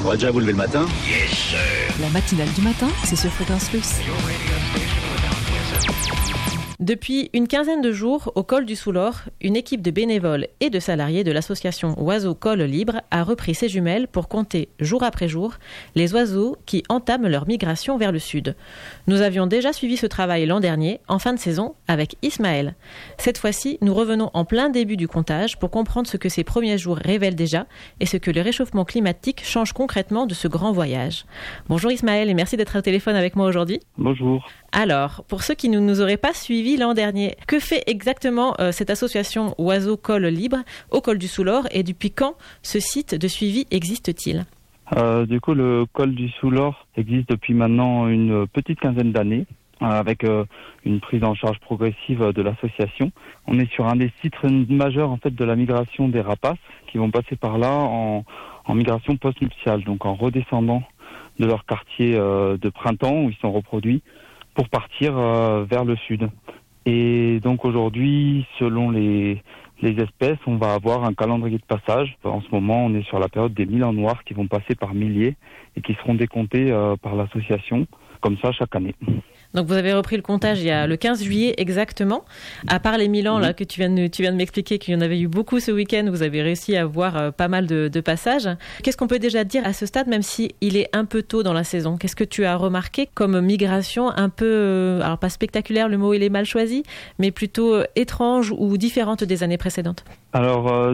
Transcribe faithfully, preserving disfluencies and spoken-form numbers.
On va déjà vous lever le matin. Yes, sir. La matinale du matin, c'est sur Fréquence Plus. Depuis une quinzaine de jours, au col du Soulor, une équipe de bénévoles et de salariés de l'association Oiseaux Col Libre a repris ses jumelles pour compter, jour après jour, les oiseaux qui entament leur migration vers le sud. Nous avions déjà suivi ce travail l'an dernier, en fin de saison, avec Ismaël. Cette fois-ci, nous revenons en plein début du comptage pour comprendre ce que ces premiers jours révèlent déjà et ce que le réchauffement climatique change concrètement de ce grand voyage. Bonjour Ismaël et merci d'être au téléphone avec moi aujourd'hui. Bonjour. Alors, pour ceux qui ne nous auraient pas suivis l'an dernier, que fait exactement euh, cette association Oiseaux Col Libre au col du Soulor et depuis quand ce site de suivi existe-t-il ? euh, Du coup, le col du Soulor existe depuis maintenant une petite quinzaine d'années euh, avec euh, une prise en charge progressive de l'association. On est sur un des sites majeurs en fait de la migration des rapaces qui vont passer par là en, en migration post-nuptiale, donc en redescendant de leur quartier euh, de printemps où ils sont reproduits pour partir euh, vers le sud. Et donc aujourd'hui, selon les, les espèces, on va avoir un calendrier de passage. En ce moment, on est sur la période des milans noirs qui vont passer par milliers et qui seront décomptés euh, par l'association, comme ça chaque année. Donc vous avez repris le comptage il y a le quinze juillet exactement. À part les Milans, oui. là, que tu viens, de, tu viens de m'expliquer qu'il y en avait eu beaucoup ce week-end, vous avez réussi à voir euh, pas mal de, de passages. Qu'est-ce qu'on peut déjà dire à ce stade, même si il est un peu tôt dans la saison ? Qu'est-ce que tu as remarqué comme migration un peu, euh, alors pas spectaculaire, le mot il est mal choisi, mais plutôt euh, étrange ou différente des années précédentes ? Alors euh,